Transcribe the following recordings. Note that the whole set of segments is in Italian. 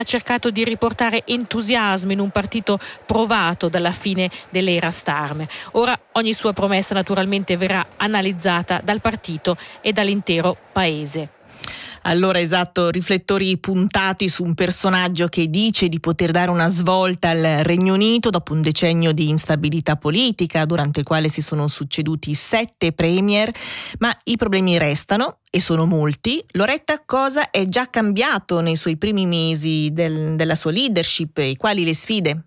ha cercato di riportare entusiasmo in un partito provato dalla fine dell'era Starmer. Ora ogni sua promessa naturalmente verrà analizzata dal partito e dall'intero paese. Allora, esatto, riflettori puntati su un personaggio che dice di poter dare una svolta al Regno Unito dopo un decennio di instabilità politica durante il quale si sono succeduti 7 premier, ma i problemi restano e sono molti. Loretta, cosa è già cambiato nei suoi primi mesi della sua leadership e quali le sfide?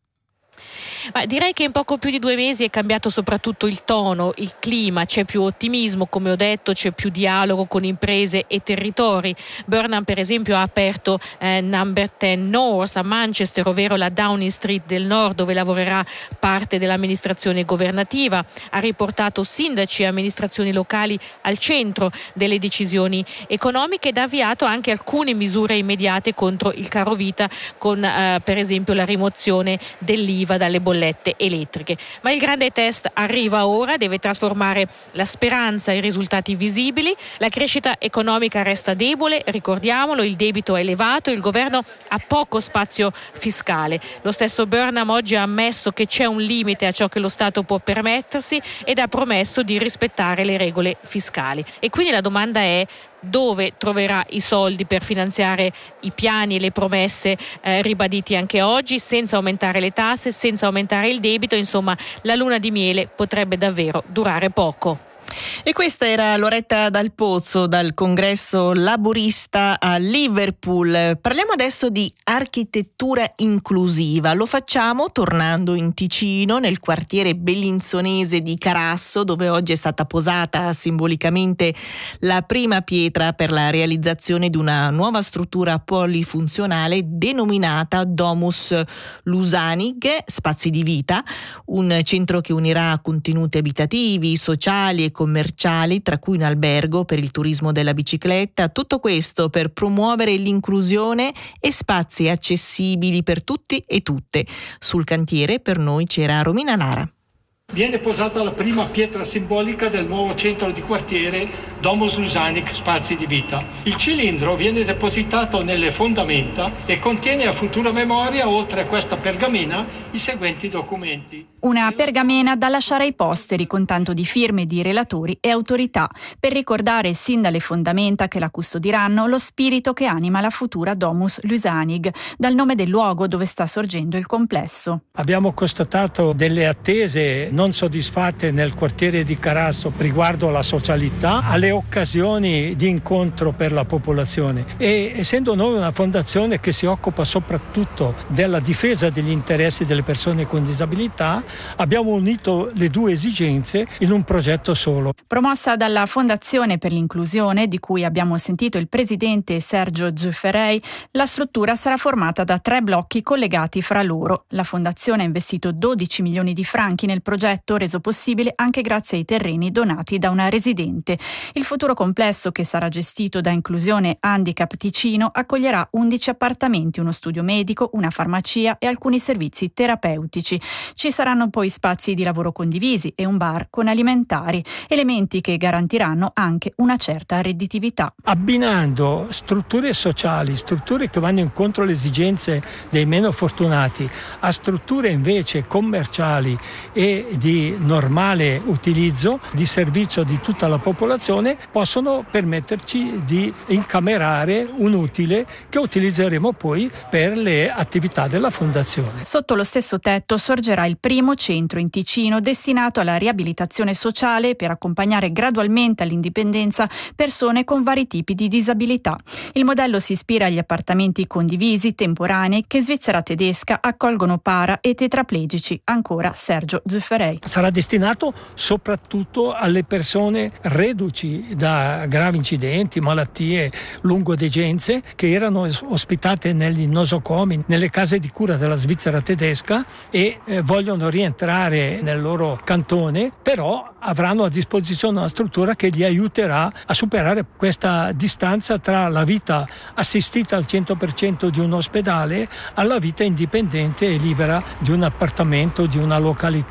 Ma direi che in poco più di 2 mesi è cambiato soprattutto il tono, il clima, c'è più ottimismo, come ho detto, c'è più dialogo con imprese e territori. Burnham per esempio ha aperto Number 10 North a Manchester, ovvero la Downing Street del Nord, dove lavorerà parte dell'amministrazione governativa, ha riportato sindaci e amministrazioni locali al centro delle decisioni economiche ed ha avviato anche alcune misure immediate contro il carovita con per esempio la rimozione dell'IVA dalle bollette elettriche. Ma il grande test arriva ora, deve trasformare la speranza in risultati visibili. La crescita economica resta debole, ricordiamolo, il debito è elevato, il governo ha poco spazio fiscale. Lo stesso Burnham oggi ha ammesso che c'è un limite a ciò che lo Stato può permettersi ed ha promesso di rispettare le regole fiscali. E quindi la domanda è: dove troverà i soldi per finanziare i piani e le promesse ribaditi anche oggi, senza aumentare le tasse, senza aumentare il debito? Insomma, la luna di miele potrebbe davvero durare poco. E questa era Loretta Dal Pozzo dal congresso laburista a Liverpool. Parliamo adesso di architettura inclusiva. Lo facciamo tornando in Ticino, nel quartiere bellinzonese di Carasso, dove oggi è stata posata simbolicamente la prima pietra per la realizzazione di una nuova struttura polifunzionale denominata Domus Lusanig, Spazi di Vita, un centro che unirà contenuti abitativi, sociali e commerciali, tra cui un albergo per il turismo della bicicletta. Tutto questo per promuovere l'inclusione e spazi accessibili per tutti e tutte. Sul cantiere per noi c'era Romina Lara. Viene posata la prima pietra simbolica del nuovo centro di quartiere Domus Lusanig, Spazi di Vita. Il cilindro viene depositato nelle fondamenta e contiene a futura memoria, oltre a questa pergamena, i seguenti documenti. Una pergamena da lasciare ai posteri con tanto di firme di relatori e autorità per ricordare sin dalle fondamenta che la custodiranno lo spirito che anima la futura Domus Lusanig, dal nome del luogo dove sta sorgendo il complesso. Abbiamo constatato delle attese non soddisfatte nel quartiere di Carasso riguardo alla socialità, alle occasioni di incontro per la popolazione, e essendo noi una fondazione che si occupa soprattutto della difesa degli interessi delle persone con disabilità, abbiamo unito le due esigenze in un progetto solo. Promossa dalla Fondazione per l'Inclusione, di cui abbiamo sentito il presidente Sergio Zufferei, la struttura sarà formata da 3 blocchi collegati fra loro. La Fondazione ha investito 12 milioni di franchi nel progetto, reso possibile anche grazie ai terreni donati da una residente. Il futuro complesso, che sarà gestito da Inclusione Handicap Ticino, accoglierà 11 appartamenti, uno studio medico, una farmacia e alcuni servizi terapeutici. Ci saranno poi spazi di lavoro condivisi e un bar con alimentari, elementi che garantiranno anche una certa redditività. Abbinando strutture sociali, strutture che vanno incontro alle esigenze dei meno fortunati, a strutture invece commerciali e di normale utilizzo, di servizio di tutta la popolazione, possono permetterci di incamerare un utile che utilizzeremo poi per le attività della Fondazione. Sotto lo stesso tetto sorgerà il primo centro in Ticino destinato alla riabilitazione sociale per accompagnare gradualmente all'indipendenza persone con vari tipi di disabilità. Il modello si ispira agli appartamenti condivisi temporanei che in Svizzera tedesca accolgono para e tetraplegici. Ancora Sergio Zufferei. Sarà destinato soprattutto alle persone reduci da gravi incidenti, malattie, lungodegenze, che erano ospitate negli nosocomi, nelle case di cura della Svizzera tedesca e vogliono rientrare nel loro cantone, però avranno a disposizione una struttura che li aiuterà a superare questa distanza tra la vita assistita al 100% di un ospedale alla vita indipendente e libera di un appartamento, di una località. Il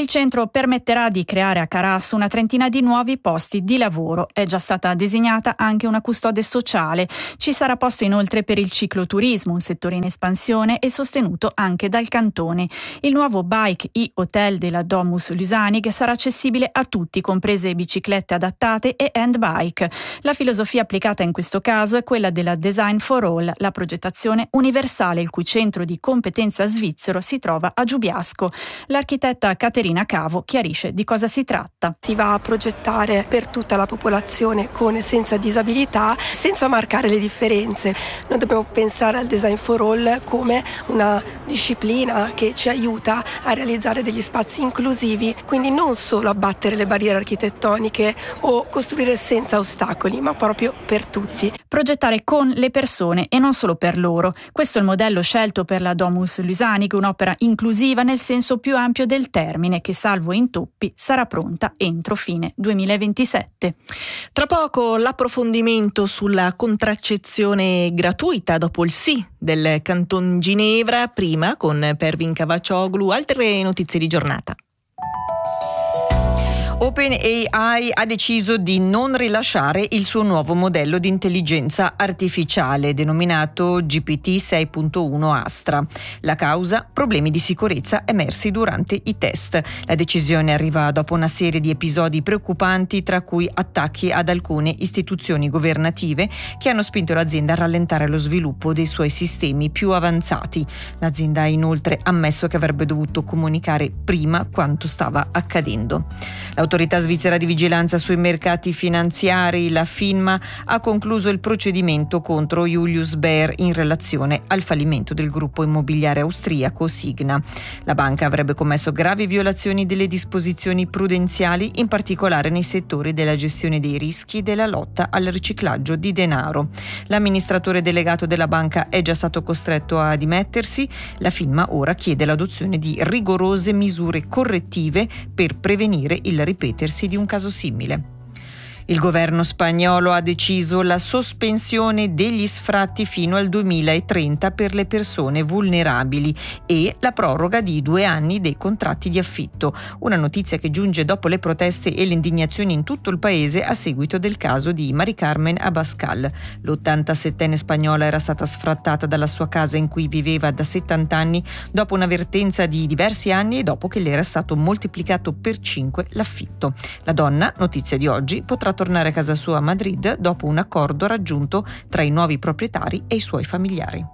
Il centro permetterà di creare a Carasso una trentina di nuovi posti di lavoro. È già stata designata anche una custode sociale. Ci sarà posto inoltre per il cicloturismo, un settore in espansione e sostenuto anche dal cantone. Il nuovo bike e-hotel della Domus Lusanig sarà accessibile a tutti, comprese biciclette adattate e handbike. La filosofia applicata in questo caso è quella della Design for All, la progettazione universale, il cui centro di competenza svizzero si trova a Giubiasco. L'architetta Caterina Cavo chiarisce di cosa si tratta. Si va a progettare per tutta la popolazione con e senza disabilità, senza marcare le differenze. Noi dobbiamo pensare al Design for All come una disciplina che ci aiuta a realizzare degli spazi inclusivi, quindi non solo abbattere le barriere architettoniche o costruire senza ostacoli, ma proprio per tutti. Progettare con le persone e non solo per loro. Questo è il modello scelto per la Domus Lusanig, un'opera inclusiva nel senso più ampio del termine, che salvo intoppi sarà pronta entro fine 2027. Tra poco l'approfondimento sulla contraccezione gratuita dopo il sì del Canton Ginevra, prima con Pervin Cavaccioglu, altre notizie di giornata. OpenAI ha deciso di non rilasciare il suo nuovo modello di intelligenza artificiale denominato GPT 6.1 Astra. La causa? Problemi di sicurezza emersi durante i test. La decisione arriva dopo una serie di episodi preoccupanti, tra cui attacchi ad alcune istituzioni governative che hanno spinto l'azienda a rallentare lo sviluppo dei suoi sistemi più avanzati. L'azienda ha inoltre ammesso che avrebbe dovuto comunicare prima quanto stava accadendo. L'autorità svizzera di vigilanza sui mercati finanziari, la FINMA, ha concluso il procedimento contro Julius Baer in relazione al fallimento del gruppo immobiliare austriaco Signa. La banca avrebbe commesso gravi violazioni delle disposizioni prudenziali, in particolare nei settori della gestione dei rischi e della lotta al riciclaggio di denaro. L'amministratore delegato della banca è già stato costretto a dimettersi. La FINMA ora chiede l'adozione di rigorose misure correttive per prevenire il ripetersi di un caso simile. Il governo spagnolo ha deciso la sospensione degli sfratti fino al 2030 per le persone vulnerabili e la proroga di 2 anni dei contratti di affitto. Una notizia che giunge dopo le proteste e le indignazioni in tutto il paese a seguito del caso di Mari Carmen Abascal. L'87enne spagnola era stata sfrattata dalla sua casa in cui viveva da 70 anni dopo un'avvertenza di diversi anni e dopo che le era stato moltiplicato per 5 l'affitto. La donna, notizia di oggi, potrà tornare a casa sua a Madrid dopo un accordo raggiunto tra i nuovi proprietari e i suoi familiari.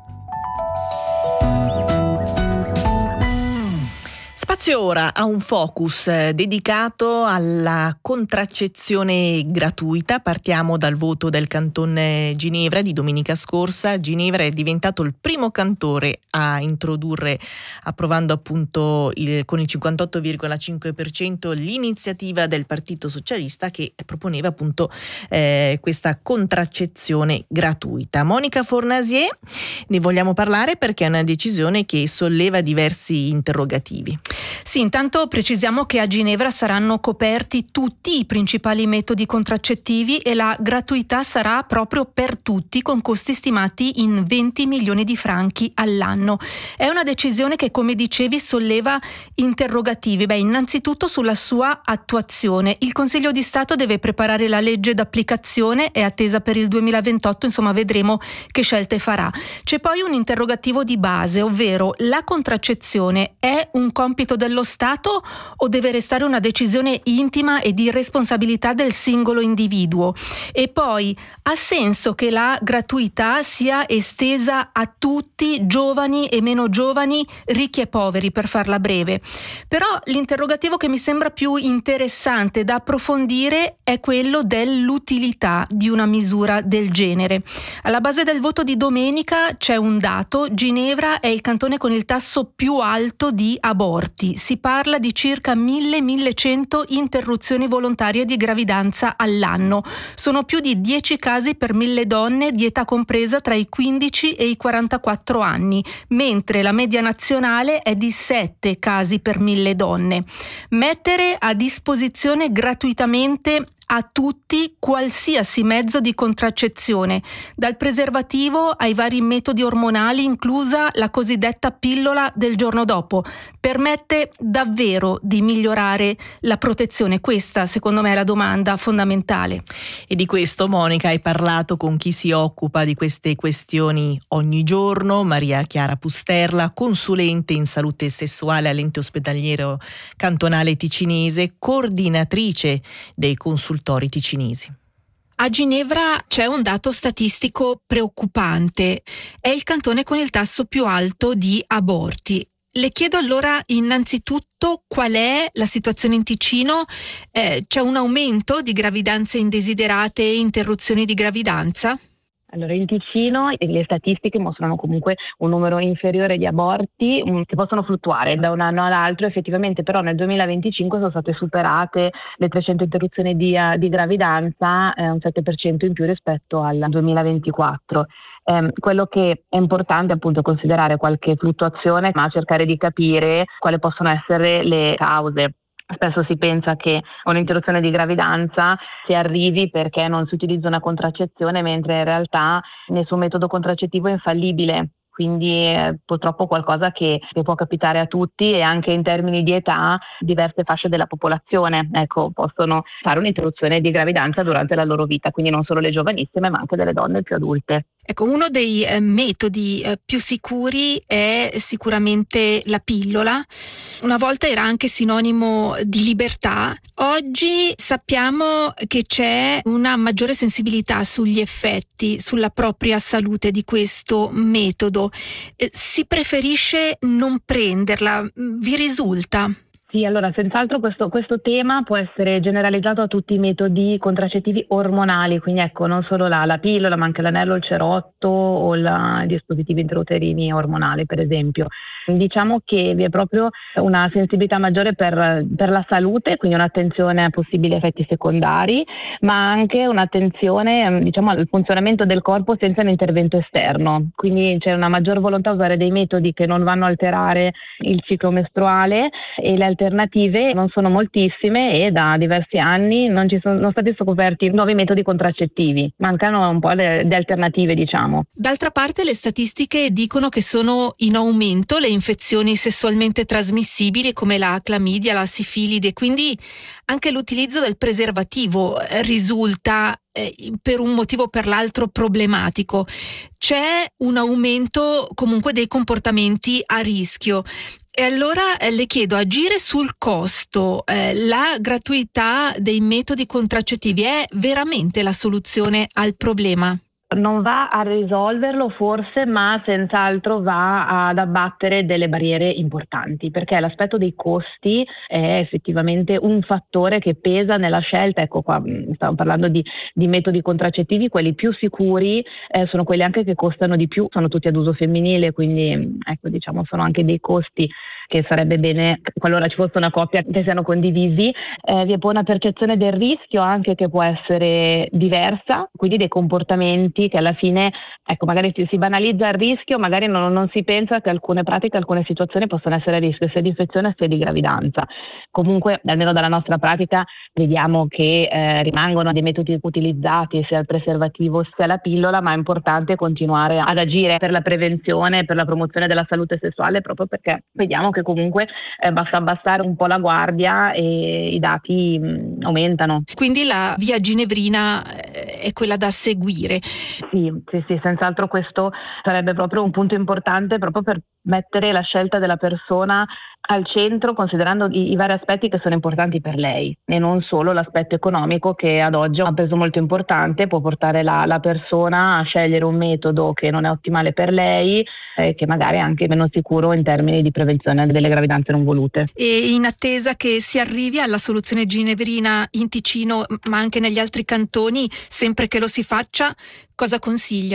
Spazio ora a un focus dedicato alla contraccezione gratuita. Partiamo dal voto del Canton Ginevra di domenica scorsa. Ginevra è diventato il primo cantone a introdurre, approvando appunto con il 58,5% l'iniziativa del Partito Socialista che proponeva appunto questa contraccezione gratuita. Monica Fornasier, ne vogliamo parlare perché è una decisione che solleva diversi interrogativi. Sì, intanto precisiamo che a Ginevra saranno coperti tutti i principali metodi contraccettivi e la gratuità sarà proprio per tutti, con costi stimati in 20 milioni di franchi all'anno. È una decisione che, come dicevi, solleva interrogativi. Innanzitutto sulla sua attuazione. Il Consiglio di Stato deve preparare la legge d'applicazione, è attesa per il 2028, insomma vedremo che scelte farà. C'è poi un interrogativo di base, ovvero la contraccezione è un compito dello Stato o deve restare una decisione intima e di responsabilità del singolo individuo? E poi ha senso che la gratuità sia estesa a tutti, giovani e meno giovani, ricchi e poveri, per farla breve? Però l'interrogativo che mi sembra più interessante da approfondire è quello dell'utilità di una misura del genere. Alla base del voto di domenica c'è un dato: Ginevra è il cantone con il tasso più alto di aborti. Si parla di circa 1.100 interruzioni volontarie di gravidanza all'anno. Sono più di 10 casi per 1.000 donne di età compresa tra i 15 e i 44 anni, mentre la media nazionale è di 7 casi per 1.000 donne. Mettere a disposizione gratuitamente a tutti qualsiasi mezzo di contraccezione, dal preservativo ai vari metodi ormonali, inclusa la cosiddetta pillola del giorno dopo. Permette davvero di migliorare la protezione? Questa, secondo me, è la domanda fondamentale. E di questo, Monica, hai parlato con chi si occupa di queste questioni ogni giorno, Maria Chiara Pusterla, consulente in salute sessuale all'ente ospedaliero cantonale ticinese, coordinatrice dei consultori ticinesi. A Ginevra c'è un dato statistico preoccupante. È il cantone con il tasso più alto di aborti. Le chiedo allora innanzitutto qual è la situazione in Ticino. C'è un aumento di gravidanze indesiderate e interruzioni di gravidanza? Allora, in Ticino le statistiche mostrano comunque un numero inferiore di aborti che possono fluttuare da un anno all'altro, effettivamente, però nel 2025 sono state superate le 300 interruzioni di gravidanza, un 7% in più rispetto al 2024. Quello che è importante appunto è considerare qualche fluttuazione, ma cercare di capire quali possono essere le cause. Spesso si pensa che un'interruzione di gravidanza si arrivi perché non si utilizza una contraccezione, mentre in realtà nessun metodo contraccettivo è infallibile. Quindi purtroppo qualcosa che può capitare a tutti, e anche in termini di età diverse fasce della popolazione possono fare un'interruzione di gravidanza durante la loro vita, quindi non solo le giovanissime ma anche delle donne più adulte. Uno dei metodi più sicuri è sicuramente la pillola. Una volta era anche sinonimo di libertà. Oggi sappiamo che c'è una maggiore sensibilità sugli effetti sulla propria salute di questo metodo. Si preferisce non prenderla? Vi risulta? Sì, allora senz'altro questo tema può essere generalizzato a tutti i metodi contraccettivi ormonali, quindi non solo la pillola, ma anche l'anello, il cerotto o i dispositivi intrauterini ormonali, per esempio. Diciamo che vi è proprio una sensibilità maggiore per la salute, quindi un'attenzione a possibili effetti secondari, ma anche un'attenzione al funzionamento del corpo senza un intervento esterno. Quindi c'è una maggior volontà a usare dei metodi che non vanno a alterare il ciclo mestruale, e le alternative non sono moltissime, e da diversi anni non sono stati scoperti nuovi metodi contraccettivi. Mancano un po' le alternative, diciamo. D'altra parte le statistiche dicono che sono in aumento le infezioni sessualmente trasmissibili come la clamidia, la sifilide, quindi anche l'utilizzo del preservativo risulta per un motivo o per l'altro problematico. C'è un aumento comunque dei comportamenti a rischio. E allora le chiedo, agire sul costo, la gratuità dei metodi contraccettivi è veramente la soluzione al problema? Non va a risolverlo forse, ma senz'altro va ad abbattere delle barriere importanti, perché l'aspetto dei costi è effettivamente un fattore che pesa nella scelta. Qua stiamo parlando di metodi contraccettivi, quelli più sicuri sono quelli anche che costano di più, sono tutti ad uso femminile, quindi sono anche dei costi che sarebbe bene qualora ci fosse una coppia che siano condivisi. Vi è poi una percezione del rischio anche che può essere diversa, quindi dei comportamenti che alla fine magari si banalizza il rischio, magari non si pensa che alcune pratiche, alcune situazioni possono essere a rischio sia di infezione sia di gravidanza. Comunque, almeno dalla nostra pratica, vediamo che rimangono dei metodi utilizzati, sia il preservativo sia la pillola, ma è importante continuare ad agire per la prevenzione, per la promozione della salute sessuale, proprio perché vediamo che comunque basta abbassare un po' la guardia e i dati aumentano. Quindi la via ginevrina è quella da seguire. Sì, senz'altro questo sarebbe proprio un punto importante, proprio per mettere la scelta della persona al centro, considerando i vari aspetti che sono importanti per lei, e non solo l'aspetto economico, che ad oggi ha un peso molto importante, può portare la persona a scegliere un metodo che non è ottimale per lei, che magari è anche meno sicuro in termini di prevenzione delle gravidanze non volute. E in attesa che si arrivi alla soluzione ginevrina in Ticino, ma anche negli altri cantoni, sempre che lo si faccia, cosa consiglia?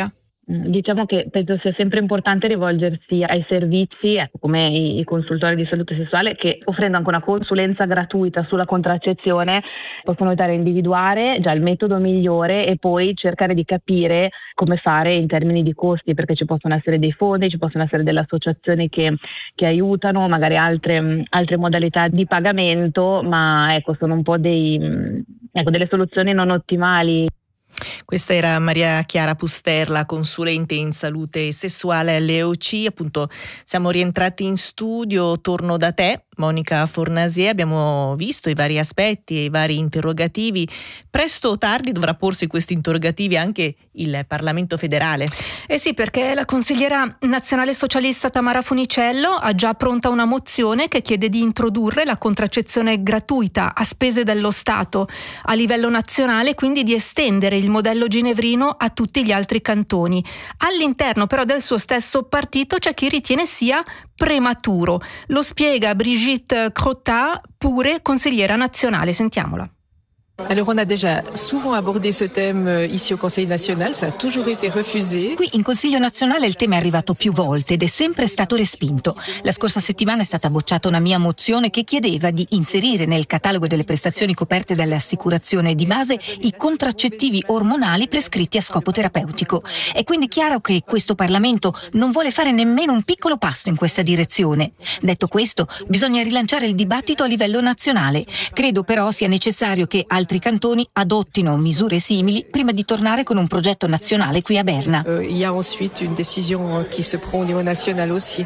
Diciamo che penso sia sempre importante rivolgersi ai servizi, come i consultori di salute sessuale, che offrendo anche una consulenza gratuita sulla contraccezione possono aiutare a individuare già il metodo migliore e poi cercare di capire come fare in termini di costi, perché ci possono essere dei fondi, ci possono essere delle associazioni che aiutano, magari altre modalità di pagamento, ma ecco, sono un po' delle soluzioni non ottimali. Questa era Maria Chiara Pusterla, consulente in salute sessuale all'EOC. Appunto, siamo rientrati in studio. Torno da te, Monica Fornasier. Abbiamo visto i vari aspetti e i vari interrogativi. Presto o tardi dovrà porsi questi interrogativi anche il Parlamento federale. Sì, perché la consigliera nazionale socialista Tamara Funicello ha già pronta una mozione che chiede di introdurre la contraccezione gratuita a spese dello Stato a livello nazionale, quindi di estendere il modello ginevrino a tutti gli altri cantoni. All'interno però del suo stesso partito c'è chi ritiene sia prematuro. Lo spiega Brigitte Crottat, pure consigliera nazionale. Sentiamola. Alors on a déjà souvent abordé ce thème ici au Conseil national, ça a toujours été refusé. Qui in Consiglio nazionale il tema è arrivato più volte ed è sempre stato respinto. La scorsa settimana è stata bocciata una mia mozione che chiedeva di inserire nel catalogo delle prestazioni coperte dall'assicurazione di base i contraccettivi ormonali prescritti a scopo terapeutico. È quindi chiaro che questo Parlamento non vuole fare nemmeno un piccolo passo in questa direzione. Detto questo, bisogna rilanciare il dibattito a livello nazionale. Credo però sia necessario che altri cantoni adottino misure simili prima di tornare con un progetto nazionale qui a Berna. Il y a ensuite une décision qui se prend au niveau national aussi.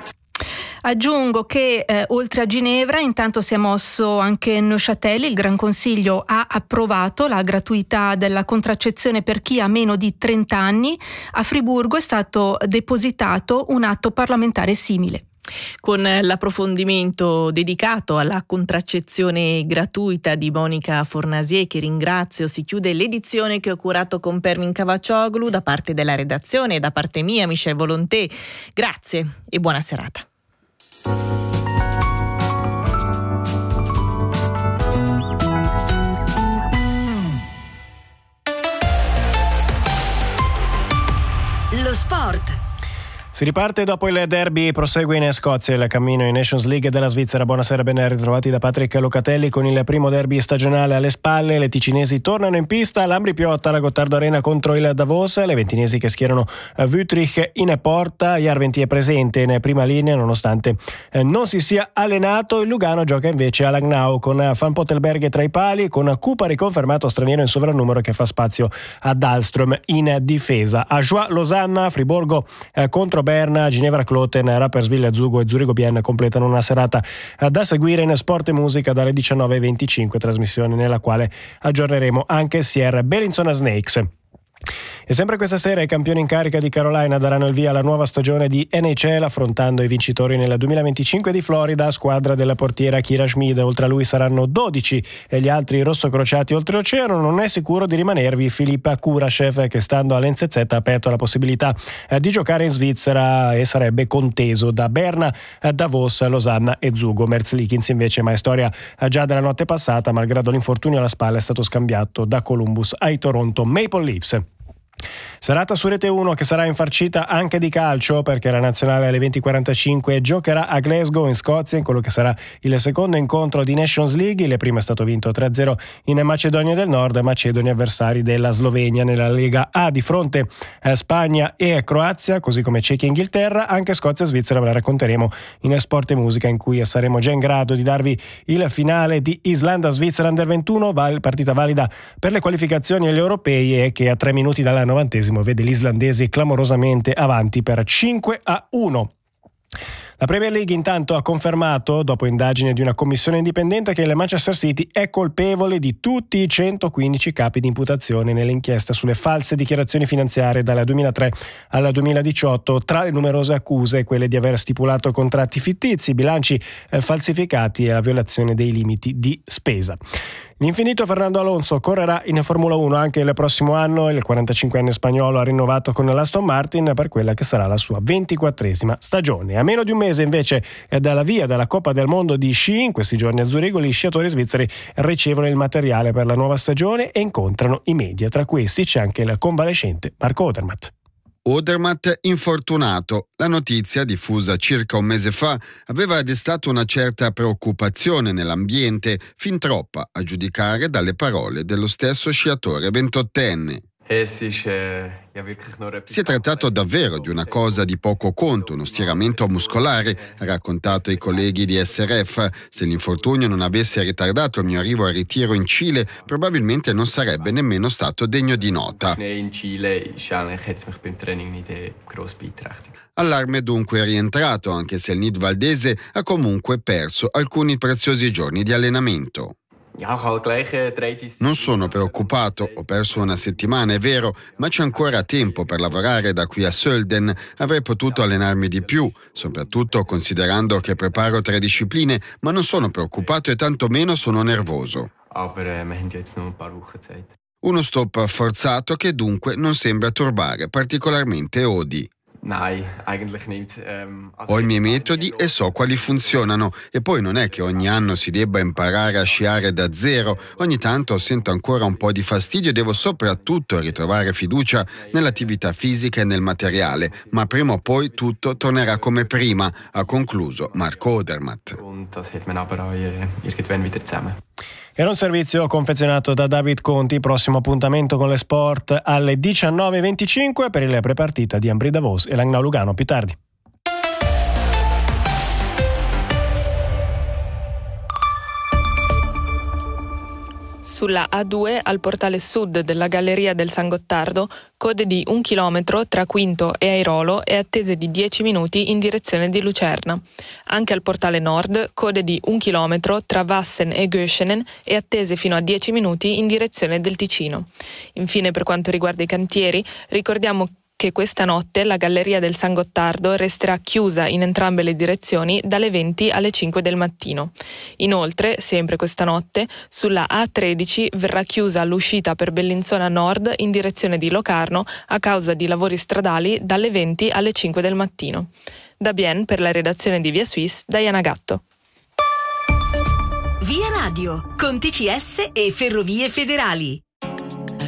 Aggiungo che oltre a Ginevra intanto si è mosso anche Neuchâtel. Il Gran Consiglio ha approvato la gratuità della contraccezione per chi ha meno di 30 anni. A Friburgo è stato depositato un atto parlamentare simile. Con l'approfondimento dedicato alla contraccezione gratuita di Monica Fornasier, che ringrazio, si chiude l'edizione che ho curato con Permin Cavaccioglu. Da parte della redazione e da parte mia, Michel Volonté, grazie e buona serata. Lo sport. Si riparte dopo il derby, prosegue in Scozia il cammino in Nations League della Svizzera. Buonasera, ben ritrovati da Patrick Locatelli con il primo derby stagionale alle spalle. Le ticinesi tornano in pista, l'Ambri Piotta alla Gottardo Arena contro il Davos, le ventinesi che schierano Wüttrich in porta. Jarventi è presente in prima linea nonostante non si sia allenato. Il Lugano gioca invece a Langnau con Van Pottelberg tra i pali, con Cooper riconfermato straniero in sovrannumero che fa spazio a Dahlström in difesa. A Joie Losanna, Friburgo contro Berna, Ginevra Kloten, Rapperswil Zugo e Zurigo Bien completano una serata da seguire in Sport e Musica dalle 19:25, trasmissione nella quale aggiorneremo anche Sierra Bellinzona Snakes. E sempre questa sera i campioni in carica di Carolina daranno il via alla nuova stagione di NHL affrontando i vincitori nel 2025 di Florida, squadra della portiera Kira Schmid. Oltre a lui saranno 12 e gli altri rossocrociati oltreoceano. Non è sicuro di rimanervi Filippa Kurashev, che stando all'NZZ ha aperto la possibilità di giocare in Svizzera e sarebbe conteso da Berna, Davos, Losanna e Zugo. Merzlikins invece, ma è storia già della notte passata, malgrado l'infortunio alla spalla è stato scambiato da Columbus ai Toronto Maple Leafs. Serata su Rete 1 che sarà infarcita anche di calcio, perché la nazionale alle 20:45 giocherà a Glasgow in Scozia in quello che sarà il secondo incontro di Nations League. Il primo è stato vinto 3-0 in Macedonia del Nord, macedoni avversari della Slovenia nella Lega A di fronte a Spagna e Croazia, così come Cechia e Inghilterra. Anche Scozia e Svizzera ve la racconteremo in Sport e Musica, in cui saremo già in grado di darvi il finale di Islanda-Svizzera Under 21, partita valida per le qualificazioni alle europee e che a 3 minuti dalla 90esimo vede gli islandesi clamorosamente avanti per 5-1. La Premier League intanto ha confermato, dopo indagine di una commissione indipendente, che il Manchester City è colpevole di tutti i 115 capi di imputazione nell'inchiesta sulle false dichiarazioni finanziarie dal 2003 al 2018, tra le numerose accuse quelle di aver stipulato contratti fittizi, bilanci falsificati e la violazione dei limiti di spesa. L'infinito Fernando Alonso correrà in Formula 1 anche il prossimo anno. Il 45enne spagnolo ha rinnovato con l'Aston Martin per quella che sarà la sua 24esima stagione. A meno di un mese invece dalla via della Coppa del Mondo di sci, in questi giorni a Zurigo gli sciatori svizzeri ricevono il materiale per la nuova stagione e incontrano i media. Tra questi c'è anche il convalescente Marco Odermatt. Odermatt infortunato. La notizia, diffusa circa un mese fa, aveva destato una certa preoccupazione nell'ambiente, fin troppa a giudicare dalle parole dello stesso sciatore 28enne. Si è trattato davvero di una cosa di poco conto, uno stiramento muscolare, ha raccontato ai colleghi di SRF. Se l'infortunio non avesse ritardato il mio arrivo al ritiro in Cile, probabilmente non sarebbe nemmeno stato degno di nota. Allarme dunque è rientrato, anche se il nidwaldese ha comunque perso alcuni preziosi giorni di allenamento. Non sono preoccupato, ho perso una settimana, è vero, ma c'è ancora tempo per lavorare da qui a Sölden. Avrei potuto allenarmi di più, soprattutto considerando che preparo 3 discipline, ma non sono preoccupato e tantomeno sono nervoso. Uno stop forzato che dunque non sembra turbare particolarmente Odi. Ho i miei metodi e so quali funzionano, e poi non è che ogni anno si debba imparare a sciare da zero. Ogni tanto sento ancora un po' di fastidio e devo soprattutto ritrovare fiducia nell'attività fisica e nel materiale, ma prima o poi tutto tornerà come prima, ha concluso Marco Odermatt. Era un servizio confezionato da David Conti. Prossimo appuntamento con le sport alle 19:25 per il prepartita di Ambri Davos e Langnau Lugano. Più tardi. Sulla A2 al portale sud della Galleria del San Gottardo, code di 1 chilometro tra Quinto e Airolo e attese di 10 minuti in direzione di Lucerna. Anche al portale nord, code di 1 chilometro tra Vassen e Göschenen e attese fino a 10 minuti in direzione del Ticino. Infine, per quanto riguarda i cantieri, ricordiamo che questa notte la Galleria del San Gottardo resterà chiusa in entrambe le direzioni dalle 20 alle 5 del mattino. Inoltre, sempre questa notte, sulla A13 verrà chiusa l'uscita per Bellinzona Nord in direzione di Locarno a causa di lavori stradali dalle 20 alle 5 del mattino. Da Bien, per la redazione di Via Suisse, Diana Gatto. Via Radio, con TCS e Ferrovie Federali.